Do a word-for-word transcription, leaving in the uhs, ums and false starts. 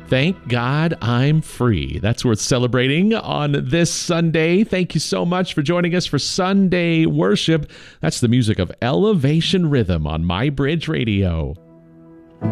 Thank God I'm free. That's worth celebrating on this Sunday. Thank you so much for joining us for Sunday worship. That's the music of Elevation Rhythm on My Bridge Radio.